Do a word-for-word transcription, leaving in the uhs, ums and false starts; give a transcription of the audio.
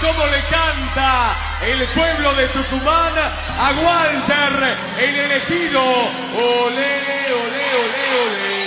cómo le canta el pueblo de Tucumán a Walter, el elegido. Olé, olé, olé, olé.